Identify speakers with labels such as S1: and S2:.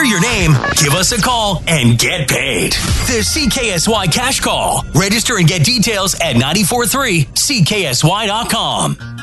S1: your name, give us a call, and get paid. The CKSY Cash Call. Register and get details at 943CKSY.com.